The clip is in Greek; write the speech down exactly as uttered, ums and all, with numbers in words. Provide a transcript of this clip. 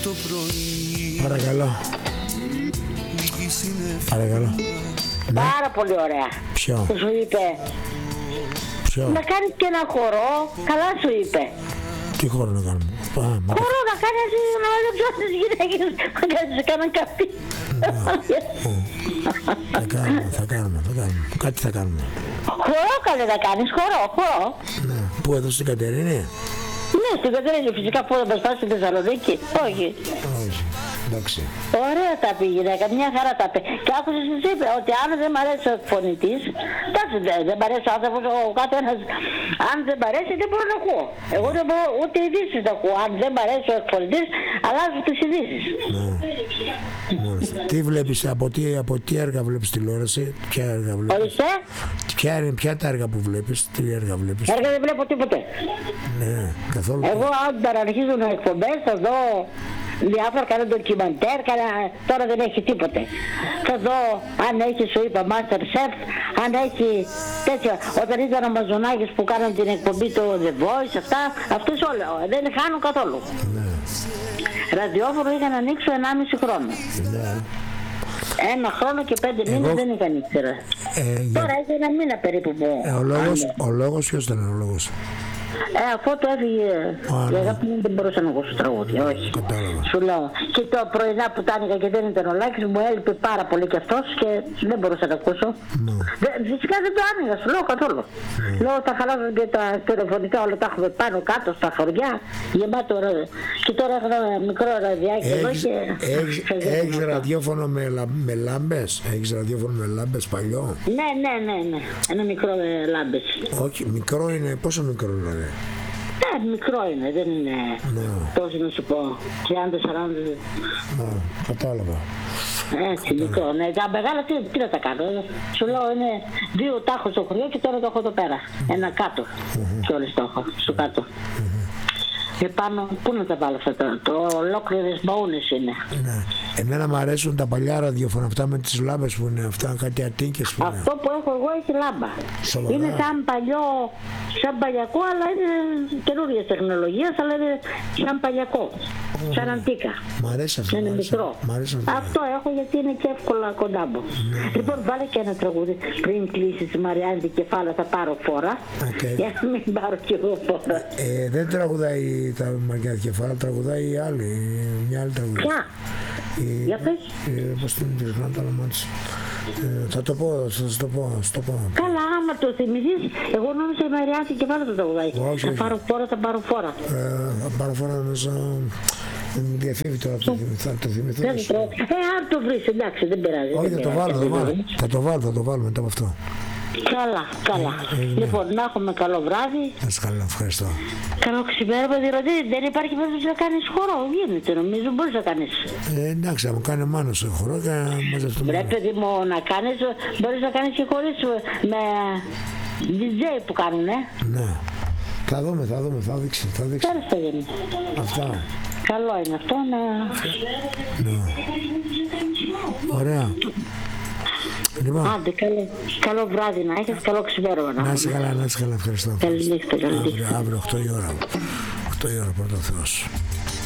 το πρωί. Παρακαλώ. Παρακαλώ. Πάρα πολύ ωραία. Ποιο? Σου είπε. Ποιο? Να κάνεις και ένα χορό. Καλά σου είπε. Τι χώρο να κάνουμε? Χορό να κάνεις να μαζέψω τις γυναίκες. Να κάνεις κανένα καφί. Θα κάνουμε, θα κάνουμε, θα κάνουμε. Κάτι θα κάνουμε. Χορό καλέ να κάνεις, χορό, χορό. Ναι. Πού, εδώ στην Κατερίνη? Ναι, στην Κατερίνη φυσικά, που θα πας στη Θεσσαλονίκη. Όχι. Όχι. Εντάξει. Ωραία τα πει η γυναίκα, μια χαρά τα πει. Και άκουσες τι είπε, ότι αν δεν μ' αρέσει ο εκφωνητής, εντάξει δεν, δεν μ' αρέσει ο άνθρωπος, ο κάθε ένας, αν δεν μ' αρέσει δεν μπορώ να ακούω. Εγώ δεν μπορώ ούτε ειδήσεις να ακούω. Αν δεν μ' αρέσει ο εκφωνητής, αλλάζω τις ειδήσεις. Ναι. Τι βλέπεις, από τι, από τι έργα βλέπεις τηλεόραση, ποια έργα βλέπεις? Ορίστε. Ποια, είναι, ποια τα έργα που βλέπεις, τι έργα βλέπεις? Έργα δεν βλέπω τίποτε. Ναι, καθόλου. Εγώ αν παραρχίζουν εκπομπές θα δω διάφορα, κανένα ντοκιμαντέρ, κανένα... τώρα δεν έχει τίποτε. Θα δω αν έχει, σου είπα, Masterchef, αν έχει τέτοια, όταν ήταν ο Μαζονάκης που κάναν την εκπομπή το The Voice, αυτά, αυτές όλα, δεν χάνω καθόλου. Ναι. Ραδιόφωνο είχα να ανοίξω ενάμιση χρόνο. Ναι. Ένα χρόνο και πέντε Εγώ... μήνες δεν είχα ανοίξει. Ε, τώρα έχει ένα μήνα περίπου που... Ε, ο λόγος, ο λόγος ποιος ήταν ο λόγος? Ε, αφού το έφυγε, η αγάπη μου δεν μπορούσα να ακούσω τραγούδια, όχι. Κατάλαβα. Σου λέω. Και το πρωινά που τα άνοιγα και δεν ήταν ο Λάκης, μου έλειπε πάρα πολύ κι αυτός και δεν μπορούσα να ακούσω. No. Δε, φυσικά δεν το άνοιγα, σου λέω καθόλου. No. Λέω τα χαλάζω και τα τηλεφωνικά όλα τα έχουμε πάνω κάτω στα χωριά, γεμάτο ρε. Και τώρα έχω ένα μικρό ραδιάκι εδώ και... Έχεις ραδιόφωνο με, με λάμπες, έχεις ραδιόφωνο με λάμπες παλιό? Ναι, ναι, ναι, ναι, ένα μικρό με λάμπες. Όχι, μικρό είναι, πόσο μικρό είναι? Ναι, μικρό είναι, δεν είναι τόσο να σου πω, τριάντα σαράντα. Ναι, κατάλαβα. Έτσι, μικρό, ναι, τα μεγάλα τι, τι να τα κάνω, σου λέω είναι δύο τάχους στο χωριό και τώρα το έχω εδώ πέρα, ένα κάτω, και όλες το έχω, στο κάτω. Επάνω, πού να τα βάλω αυτά, το, το ολόκληρες μπαούνες είναι. Ναι. Εμένα μου αρέσουν τα παλιά ραδιόφωνα, αυτά με τις λάμπες που είναι, αυτά κάτι αττίκες που είναι. Αυτό που έχω εγώ έχει λάμπα. Σοβαρά. Είναι σαν παλιό, σαν παλιακό, αλλά είναι καινούργιας τεχνολογίας, αλλά είναι σαν παλιακό, oh. σαν αντίκα. Μ' αρέσει αυτό. Είναι μικρό. Αυτό έχω γιατί είναι και εύκολα κοντά μου. Ναι. Λοιπόν, βάλε και ένα τραγούδι πριν κλείσεις Μαριάννη την κεφάλα, θα πάρω φόρα. Okay. Για να μην πάρω κι εγώ φόρα. Ε, δεν τραγουδάει τα Μαριάννη την κεφάλα, τραγουδάει η άλλη, μια άλλη τραγουδία. Ποια? Η, για πες. Ε, πώς την πήρε το όνομα της. Ε, θα το πω, θα το πω, θα το πω. Καλά, άμα το θυμηθείς, εγώ νόμιζα η Μαριάννη και βάλω το τραγουδάκι. Θα πάρω φόρα, θα πάρω φόρα. Ε, θα πάρω φόρα μέσα, δεν μου διαφύγει τώρα, θα το θυμηθώ. Ε, αν το βρεις, εντάξει, δεν πειράζει. Όχι, θα το βάλω, θα το βάλω, θα το βάλω μετά από αυτό. Καλά, καλά. Ε, ε, λοιπόν, να έχουμε καλό βράδυ. Να είσαι καλά, ευχαριστώ. Καλό ξημέρωμα, διότι δεν υπάρχει περίπτωση να κάνεις χορό. Γίνεται, νομίζω, μπορείς να κάνεις. Ε, εντάξει, να μου κάνει μάνος στο χορό και να μαζευτούμε. Πρέπει, παιδί μου, να κάνεις, μπορείς να κάνεις και χωρίς με ντι τζέι που κάνουν, ε. Ναι. Θα δούμε, θα δούμε, θα δείξει, θα δείξει. Ευχαριστώ, Γιάννη. Αυτά. Καλό είναι αυτό να... Ναι. Ωραία. Λοιπόν. Άντε, καλό, καλό βράδυ να έχεις, καλό ξημέρωμα να Να είσαι καλά, να είσαι καλά, ευχαριστώ. Καλή νύχτα, καλή νύχτα. Αύριο, αύριο οκτώ η ώρα. οκτώ η ώρα πρώτα ο Θεός.